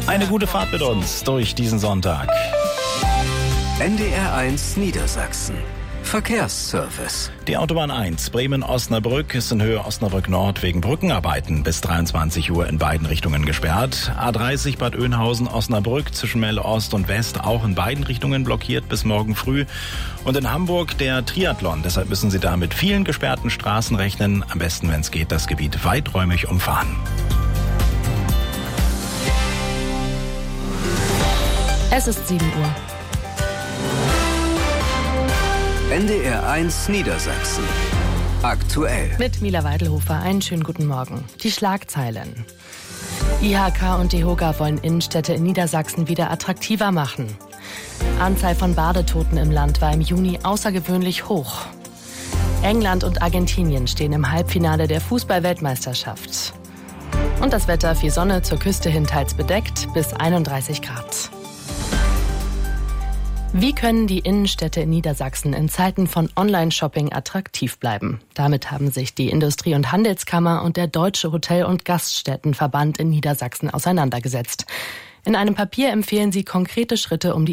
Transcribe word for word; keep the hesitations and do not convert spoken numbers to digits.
Eine gute Fahrt mit uns durch diesen Sonntag. N D R eins Niedersachsen. Verkehrsservice. Die Autobahn eins Bremen-Osnabrück ist in Höhe Osnabrück Nord wegen Brückenarbeiten bis dreiundzwanzig Uhr in beiden Richtungen gesperrt. A dreißig Bad Oeynhausen-Osnabrück zwischen Melle Ost und West auch in beiden Richtungen blockiert bis morgen früh. Und in Hamburg der Triathlon. Deshalb müssen Sie da mit vielen gesperrten Straßen rechnen. Am besten, wenn es geht, das Gebiet weiträumig umfahren. Es ist sieben Uhr. N D R eins Niedersachsen. Aktuell. Mit Mila Weidelhofer, einen schönen guten Morgen. Die Schlagzeilen. I H K und DEHOGA wollen Innenstädte in Niedersachsen wieder attraktiver machen. Anzahl von Badetoten im Land war im Juni außergewöhnlich hoch. England und Argentinien stehen im Halbfinale der Fußball-Weltmeisterschaft. Und das Wetter, viel Sonne, zur Küste hin teils bedeckt, bis einunddreißig Grad. Wie können die Innenstädte in Niedersachsen in Zeiten von Online-Shopping attraktiv bleiben? Damit haben sich die Industrie- und Handelskammer und der Deutsche Hotel- und Gaststättenverband in Niedersachsen auseinandergesetzt. In einem Papier empfehlen sie konkrete Schritte, um die